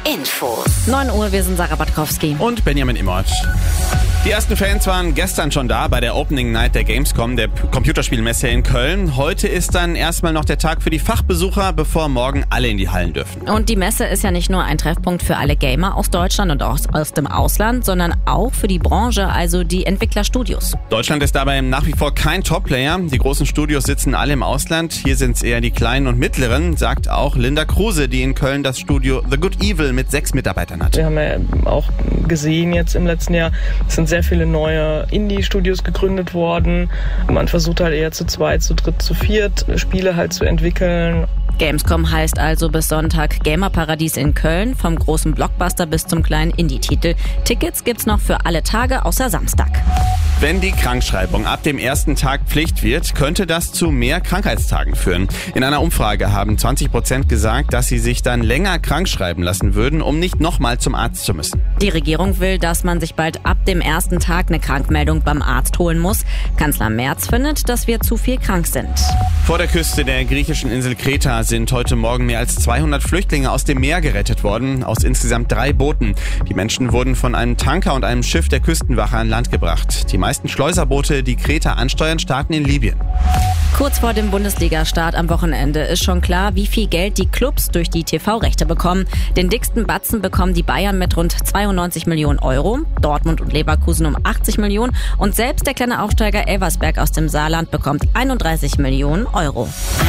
Infos. 9 Uhr, wir sind Sarah Batkowski. Und Benjamin Immert. Die ersten Fans waren gestern schon da bei der Opening Night der Gamescom, der Computerspielmesse in Köln. Heute ist dann erstmal noch der Tag für die Fachbesucher, bevor morgen alle in die Hallen dürfen. Und die Messe ist ja nicht nur ein Treffpunkt für alle Gamer aus Deutschland und auch aus dem Ausland, sondern auch für die Branche, also die Entwicklerstudios. Deutschland ist dabei nach wie vor kein Top-Player. Die großen Studios sitzen alle im Ausland. Hier sind es eher die kleinen und mittleren, sagt auch Linda Kruse, die in Köln das Studio The Good Evil mit 6 Mitarbeitern hat. Wir haben ja auch gesehen jetzt im letzten Jahr, es sind sehr viele neue Indie-Studios gegründet worden. Man versucht halt eher zu zweit, zu dritt, zu viert Spiele halt zu entwickeln. Gamescom heißt also bis Sonntag Gamerparadies in Köln, vom großen Blockbuster bis zum kleinen Indie-Titel. Tickets gibt's noch für alle Tage außer Samstag. Wenn die Krankschreibung ab dem ersten Tag Pflicht wird, könnte das zu mehr Krankheitstagen führen. In einer Umfrage haben 20% gesagt, dass sie sich dann länger krankschreiben lassen würden, um nicht nochmal zum Arzt zu müssen. Die Regierung will, dass man sich bald ab dem ersten Tag eine Krankmeldung beim Arzt holen muss. Kanzler Merz findet, dass wir zu viel krank sind. Vor der Küste der griechischen Insel Kreta sind heute Morgen mehr als 200 Flüchtlinge aus dem Meer gerettet worden, aus insgesamt 3 Booten. Die Menschen wurden von einem Tanker und einem Schiff der Küstenwache an Land gebracht. Die meisten Schleuserboote, die Kreta ansteuern, starten in Libyen. Kurz vor dem Bundesliga-Start am Wochenende ist schon klar, wie viel Geld die Clubs durch die TV-Rechte bekommen. Den dicksten Batzen bekommen die Bayern mit rund 92 Millionen Euro, Dortmund und Leverkusen um 80 Millionen und selbst der kleine Aufsteiger Elversberg aus dem Saarland bekommt 31 Millionen Euro.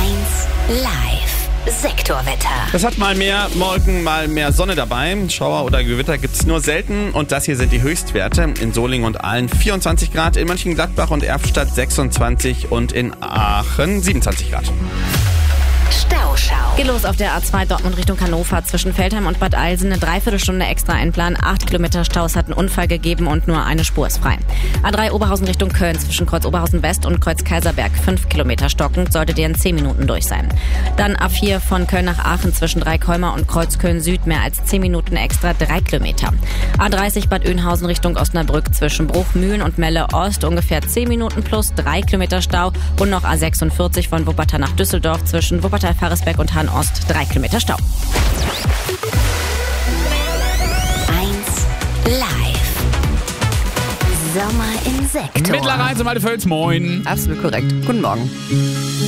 1 Live. Sektorwetter. Das hat mal mehr Wolken, mal mehr Sonne dabei. Schauer oder Gewitter gibt's nur selten. Und das hier sind die Höchstwerte. In Solingen und Aalen 24 Grad, in Mönchengladbach und Erftstadt 26 und in Aachen 27 Grad. Stauschau. Geht los auf der A2 Dortmund Richtung Hannover. Zwischen Veltheim und Bad Eilsen eine Dreiviertelstunde extra einplanen. 8 Kilometer Staus, hat einen Unfall gegeben und nur eine Spur ist frei. A3 Oberhausen Richtung Köln. Zwischen Kreuz Oberhausen West und Kreuz Kaiserberg 5 Kilometer stockend. Solltet ihr in 10 Minuten durch sein. Dann A4 von Köln nach Aachen zwischen Dreikolmer und Kreuz Köln Süd. Mehr als 10 Minuten extra, 3 Kilometer. A30 Bad Oeynhausen Richtung Osnabrück. Zwischen Bruchmühlen und Melle Ost ungefähr 10 Minuten plus 3 Kilometer Stau. Und noch A46 von Wuppertal nach Düsseldorf zwischen Wuppertal-Faresberg und Hahn Ost 3 Kilometer Stau. 1 Live. Sommer im Sektor. Mittlerweise, meine Völz, moin. Absolut korrekt. Guten Morgen.